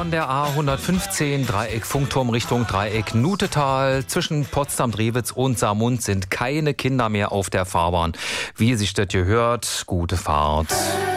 von der A115 Dreieck Funkturm Richtung Dreieck Nutetal. Zwischen Potsdam, Drewitz und Saarmund sind keine Kinder mehr auf der Fahrbahn. Wie sich das gehört, gute Fahrt.